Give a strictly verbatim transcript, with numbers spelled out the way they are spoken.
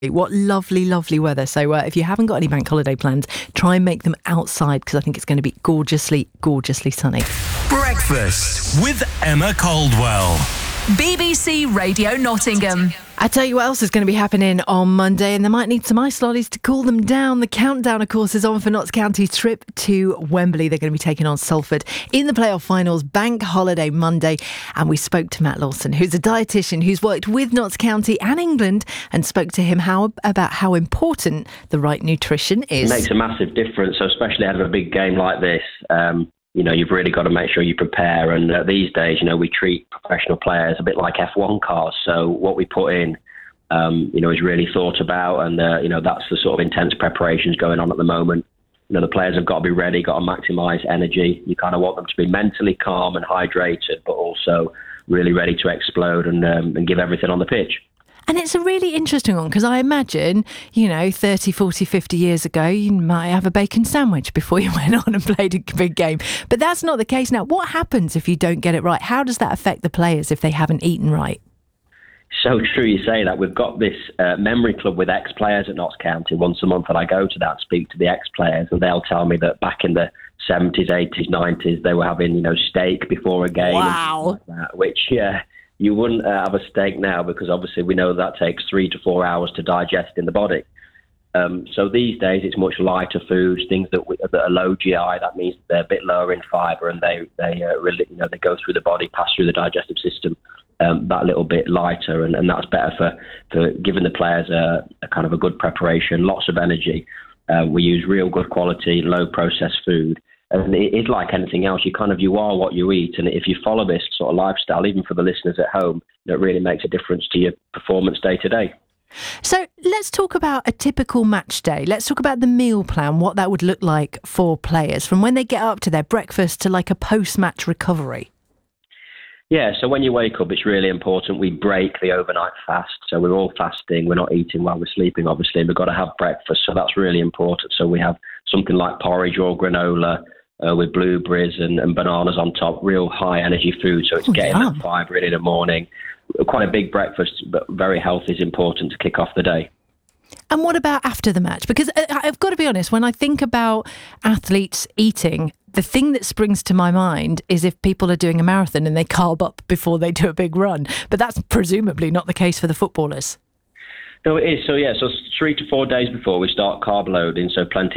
What lovely, lovely weather. So uh, if you haven't got any bank holiday plans, try and make them outside because I think it's going to be gorgeously, gorgeously sunny. Breakfast with Emma Caldwell. B B C Radio Nottingham. I tell you what else is going to be happening on Monday, and they might need some ice lollies to cool them down. The countdown, of course, is on for Notts County's trip to Wembley. They're going to be taking on Salford in the playoff finals, bank holiday Monday. And we spoke to Matt Lawson, who's a dietitian who's worked with Notts County and England, and spoke to him how about how important the right nutrition is. It makes a massive difference, so especially out of a big game like this. Um, You know, you've really got to make sure you prepare. And uh, these days, you know, we treat professional players a bit like F one cars. So what we put in, um, you know, is really thought about. And, uh, you know, that's the sort of intense preparations going on at the moment. You know, the players have got to be ready, got to maximise energy. You kind of want them to be mentally calm and hydrated, but also really ready to explode and, um, and give everything on the pitch. And it's a really interesting one because I imagine, you know, thirty, forty, fifty years ago, you might have a bacon sandwich before you went on and played a big game. But that's not the case now. What happens if you don't get it right? How does that affect the players if they haven't eaten right? So true you say that. We've got this uh, memory club with ex-players at Notts County once a month, and I go to that and speak to the ex-players, and they'll tell me that back in the seventies, eighties, nineties, they were having, you know, steak before a game. Wow. And like that, which, yeah... You wouldn't uh, have a steak now because obviously we know that takes three to four hours to digest in the body. Um, so these days it's much lighter foods, things that, we, that are low G I. That means they're a bit lower in fibre and they they uh, really you know they go through the body, pass through the digestive system um, that little bit lighter, and, and that's better for for giving the players a, a kind of a good preparation, lots of energy. Uh, we use real good quality, low processed food. And it is like anything else. You kind of, you are what you eat. And if you follow this sort of lifestyle, even for the listeners at home, it really makes a difference to your performance day to day. So let's talk about a typical match day. Let's talk about the meal plan, what that would look like for players from when they get up to their breakfast to like a post-match recovery. Yeah, so when you wake up, it's really important we break the overnight fast. So we're all fasting. We're not eating while we're sleeping, obviously. We've got to have breakfast. So that's really important. So we have something like porridge or granola, Uh, with blueberries and, and bananas on top, real high energy food. So it's oh, getting yum. that fibre in in the morning. Quite a big breakfast, but very healthy is important to kick off the day. And what about after the match? Because I've got to be honest, when I think about athletes eating, the thing that springs to my mind is if people are doing a marathon and they carb up before they do a big run. But that's presumably not the case for the footballers. No, it is. So, yeah, so three to four days before we start carb loading, so plenty